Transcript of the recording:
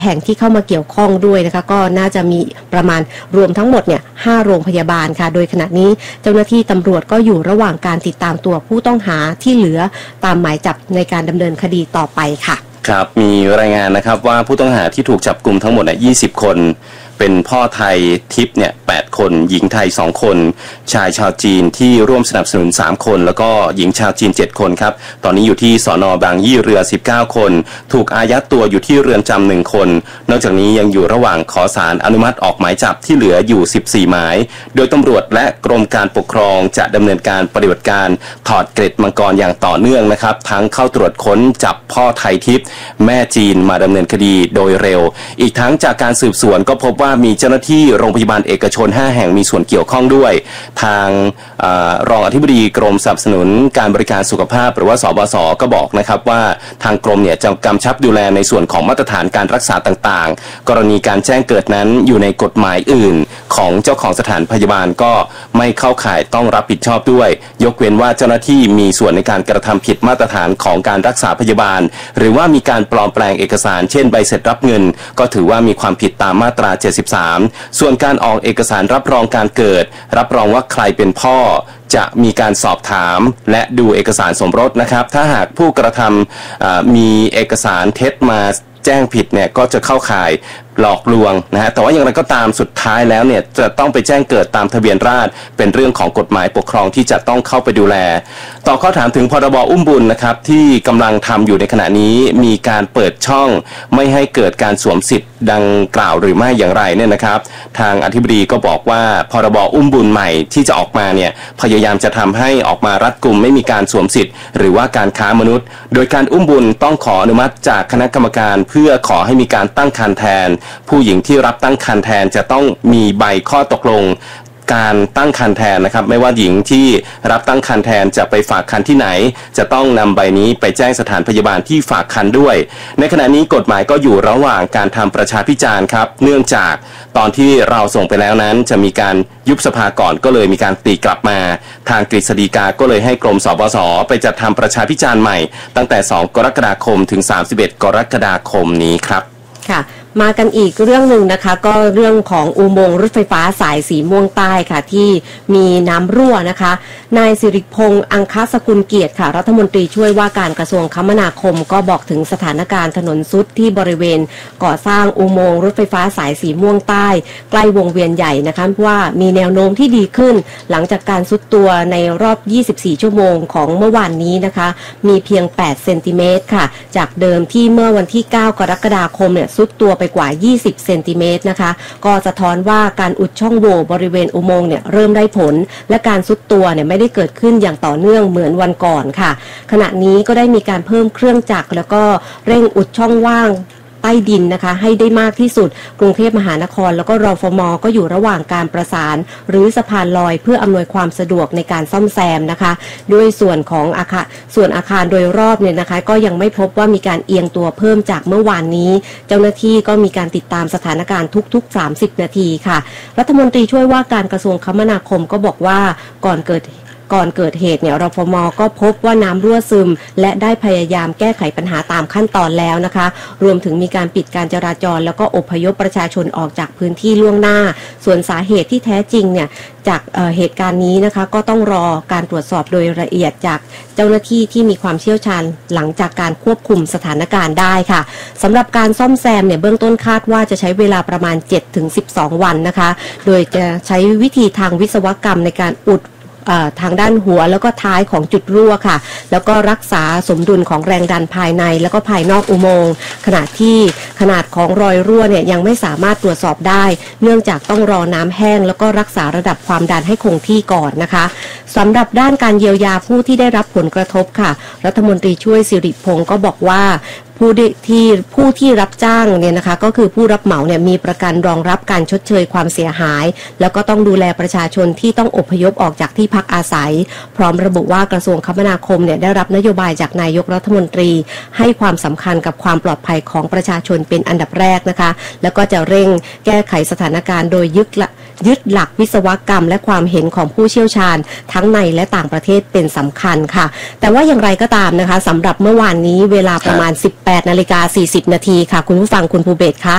แห่งที่เข้ามาเกี่ยวข้องด้วยนะคะก็น่าจะมีประมาณรวมทั้งหมดเนี่ย5โรงพยาบาลค่ะโดยขณะนี้เจ้าหน้าที่ตำรวจก็อยู่ระหว่างการติดตามตัวผู้ต้องหาที่เหลือตามหมายจับในการดำเนินคดีต่อไปค่ะครับมีรายงานนะครับว่าผู้ต้องหาที่ถูกจับกุมทั้งหมด20 คนเป็นพ่อไทยทิพย์เนี่ย8 คนหญิงไทย2 คนชายชาวจีนที่ร่วมสนับสนุน3 คนแล้วก็หญิงชาวจีน7 คนครับตอนนี้อยู่ที่สน.บางยี่เรือ19 คนถูกอายัดตัวอยู่ที่เรือนจำ1 คนนอกจากนี้ยังอยู่ระหว่างขอศาลอนุมัติออกหมายจับที่เหลืออยู่14 หมายโดยตำรวจและกรมการปกครองจะดำเนินการปฏิบัติการถอดเกล็ดมังกรอย่างต่อเนื่องนะครับทั้งเข้าตรวจค้นจับพ่อไทยทิพย์แม่จีนมาดำเนินคดีโดยเร็วอีกทั้งจากการสืบสวนก็พบว่ามีเจ้าหน้าที่โรงพยาบาลเอกชน5 แห่งมีส่วนเกี่ยวข้องด้วยทางรองอธิบดีกรมสนับสนุนการบริการสุขภาพหรือว่าสบศก็บอกนะครับว่าทางกรมเนี่ยจะกำชับดูแลในส่วนของมาตรฐานการรักษาต่างๆกรณีการแจ้งเกิดนั้นอยู่ในกฎหมายอื่นของเจ้าของสถานพยาบาลก็ไม่เข้าข่ายต้องรับผิดชอบด้วยยกเว้นว่าเจ้าหน้าที่มีส่วนในการกระทำผิดมาตรฐานของการรักษาพยาบาลหรือว่ามีการปลอมแปลงเอกสารเช่นใบเสร็จรับเงินก็ถือว่ามีความผิดตามมาตรา73ส่วนการออกเอกสารรับรองการเกิดรับรองว่าใครเป็นพ่อจะมีการสอบถามและดูเอกสารสมรสนะครับถ้าหากผู้กระทำมีเอกสารเท็จมาแจ้งผิดเนี่ยก็จะเข้าข่ายหลอกลวงนะฮะแต่ว่าอย่างไรก็ตามสุดท้ายแล้วเนี่ยจะต้องไปแจ้งเกิดตามทะเบียนราษฎรเป็นเรื่องของกฎหมายปกครองที่จะต้องเข้าไปดูแลต่อข้อถามถึงพรบอุ้มบุญนะครับที่กำลังทำอยู่ในขณะนี้มีการเปิดช่องไม่ให้เกิดการสวมสิทธิ์ดังกล่าวหรือไม่อย่างไรเนี่ยนะครับทางอธิบดีก็บอกว่าพรบอุ้มบุญใหม่ที่จะออกมาเนี่ยพยายามจะทำให้ออกมารัดกุมไม่มีการสวมสิทธิ์หรือว่าการค้ามนุษย์โดยการอุ้มบุญต้องขออนุมัติจากคณะกรรมการเพื่อขอให้มีการตั้งครรภ์แทนผู้หญิงที่รับตั้งครรภ์แทนจะต้องมีใบข้อตกลงการตั้งครรภ์แทนนะครับไม่ว่าหญิงที่รับตั้งครรภ์แทนจะไปฝากครรภ์ที่ไหนจะต้องนำใบนี้ไปแจ้งสถานพยาบาลที่ฝากครรภ์ด้วยในขณะนี้กฎหมายก็อยู่ระหว่างการทำประชาพิจารณ์ครับเนื่องจากตอนที่เราส่งไปแล้วนั้นจะมีการยุบสภาก่อนก็เลยมีการตีกลับมาทางกฤษฎีกาก็เลยให้กรมสบศไปจัดทำประชาพิจารณ์ใหม่ตั้งแต่2 กรกฎาคมถึง31 กรกฎาคมนี้ครับค่ะมากันอีกเรื่องหนึ่งนะคะก็เรื่องของอุโมงค์รถไฟฟ้าสายสีม่วงใต้ค่ะที่มีน้ำรั่วนะคะนายสิริพงษ์อังคสกุลเกียรติค่ะรัฐมนตรีช่วยว่าการกระทรวงคมนาคมก็บอกถึงสถานการณ์ถนนทรุดที่บริเวณก่อสร้างอุโมงค์รถไฟฟ้าสายสีม่วงใต้ใกล้วงเวียนใหญ่นะคะว่ามีแนวโน้มที่ดีขึ้นหลังจากการทรุดตัวในรอบ24 ชั่วโมงของเมื่อวานนี้นะคะมีเพียง8 เซนติเมตรค่ะจากเดิมที่เมื่อวันที่9 กรกฎาคมเนี่ยทรุดตัวไปกว่า20 เซนติเมตรนะคะก็สะท้อนว่าการอุดช่องโหว่บริเวณอุโมงค์เนี่ยเริ่มได้ผลและการทรุดตัวเนี่ยไม่ได้เกิดขึ้นอย่างต่อเนื่องเหมือนวันก่อนค่ะขณะนี้ก็ได้มีการเพิ่มเครื่องจักรแล้วก็เร่งอุดช่องว่างใต้ดินนะคะให้ได้มากที่สุดกรุงเทพมหานครแล้วก็รฟม.ก็อยู่ระหว่างการประสานหรือสะพานลอยเพื่ออำนวยความสะดวกในการซ่อมแซมนะคะด้วยส่วนของอาคารโดยรอบเนี่ยนะคะก็ยังไม่พบว่ามีการเอียงตัวเพิ่มจากเมื่อวานนี้เจ้าหน้าที่ก็มีการติดตามสถานการณ์ทุกๆ30 นาทีค่ะรัฐมนตรีช่วยว่าการกระทรวงคมนาคมก็บอกว่าก่อนเกิดเหตุเนี่ยรฟม.ก็พบว่าน้ำรั่วซึมและได้พยายามแก้ไขปัญหาตามขั้นตอนแล้วนะคะรวมถึงมีการปิดการจราจรแล้วก็อพยพประชาชนออกจากพื้นที่ล่วงหน้าส่วนสาเหตุที่แท้จริงเนี่ยจากเหตุการณ์นี้นะคะก็ต้องรอการตรวจสอบโดยละเอียดจากเจ้าหน้าที่ที่มีความเชี่ยวชาญหลังจากการควบคุมสถานการณ์ได้ค่ะสำหรับการซ่อมแซมเนี่ยเบื้องต้นคาดว่าจะใช้เวลาประมาณ 7-12 วันนะคะโดยจะใช้วิธีทางวิศวกรรมในการอุดทางด้านหัวแล้วก็ท้ายของจุดรั่วค่ะแล้วก็รักษาสมดุลของแรงดันภายในแล้วก็ภายนอกอุโมงค์ขณะที่ขนาดของรอยรั่วเนี่ยยังไม่สามารถตรวจสอบได้เนื่องจากต้องรอน้ำแห้งแล้วก็รักษาระดับความดันให้คงที่ก่อนนะคะสำหรับด้านการเยียวยาผู้ที่ได้รับผลกระทบค่ะรัฐมนตรีช่วยสิริพงษ์ก็บอกว่าผู้ที่รับจ้างเนี่ยนะคะก็คือผู้รับเหมาเนี่ยมีประกันรองรับการชดเชยความเสียหายแล้วก็ต้องดูแลประชาชนที่ต้องอพยพออกจากที่พักอาศัยพร้อมระบุว่ากระทรวงคมนาคมเนี่ยได้รับนโยบายจากนายกรัฐมนตรีให้ความสำคัญกับความปลอดภัยของประชาชนเป็นอันดับแรกนะคะแล้วก็จะเร่งแก้ไขสถานการณ์โดยยึดหลักวิศวกรรมและความเห็นของผู้เชี่ยวชาญทั้งในและต่างประเทศเป็นสำคัญค่ะแต่ว่าอย่างไรก็ตามนะคะสำหรับเมื่อวานนี้เวลาประมาณ 18:40 น.ค่ะคุณผู้ฟังคุณภูเบศค่ะ